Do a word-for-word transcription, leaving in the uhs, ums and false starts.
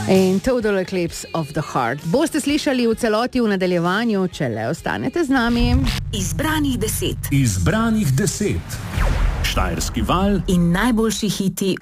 In Total Eclipse of the Heart. Boste slišali v celoti v nadaljevanju, če le ostanete z nami. Izbranih deset. Izbranih deset. Štajerski val in najboljši hiti